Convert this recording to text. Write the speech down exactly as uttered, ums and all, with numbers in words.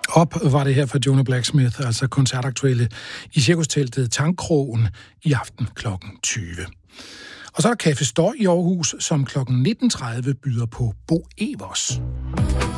Op var det her for Jonah Blacksmith, altså koncertaktuelle i cirkusteltet Tangkrogen i aften klokken tyve. Og så er der Café Støj i Aarhus, som klokken nitten tredive byder på Bo Evers.